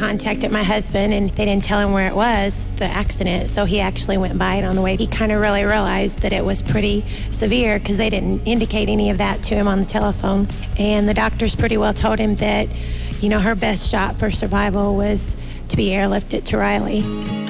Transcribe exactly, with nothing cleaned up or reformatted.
contacted my husband, and they didn't tell him where it was, the accident, so he actually went by it on the way. He kind of really realized that it was pretty severe because they didn't indicate any of that to him on the telephone. And the doctors pretty well told him that, you know, her best shot for survival was to be airlifted to Riley.